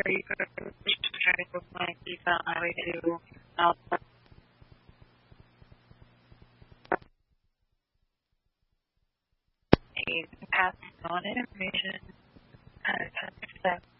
very try to book my visa on my way to a pass on information, pass step